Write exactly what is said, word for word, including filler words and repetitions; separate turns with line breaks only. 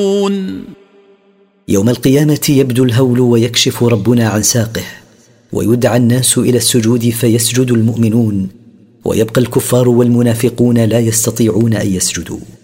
يوم القيامة يبدو الهول ويكشف ربنا عن ساقه، ويدعى الناس إلى السجود فيسجد المؤمنون، ويبقى الكفار والمنافقون لا يستطيعون أن يسجدوا.